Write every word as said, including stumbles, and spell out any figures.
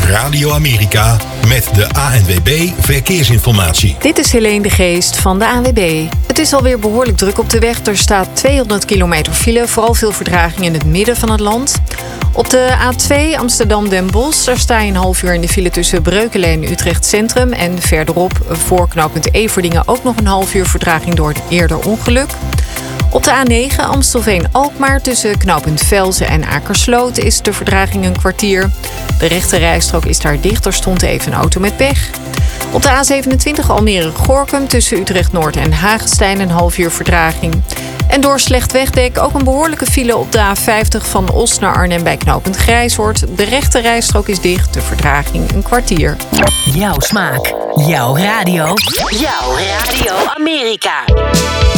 Radio Amerika met de A N W B Verkeersinformatie. Dit is Helene de Geest van de A N W B. Het is alweer behoorlijk druk op de weg. Er staat tweehonderd kilometer file, vooral veel vertraging in het midden van het land. Op de A twee Amsterdam-Den Bosch, daar sta je een half uur in de file tussen Breukelen en Utrecht Centrum. En verderop voor knooppunt Everdingen ook nog een half uur vertraging door een eerder ongeluk. Op de A negen Amstelveen-Alkmaar tussen knooppunt Velzen en Akersloot is de vertraging een kwartier. De rechte rijstrook is daar dicht, er stond even een auto met pech. Op de A zevenentwintig Almere-Gorinchem tussen Utrecht-Noord en Hagestein een half uur vertraging. En door slecht wegdek ook een behoorlijke file op de A vijftig van Os naar Arnhem bij knooppunt Grijshoort. De rechte rijstrook is dicht, de vertraging een kwartier. Jouw smaak, jouw radio, Jouw Radio Amerika.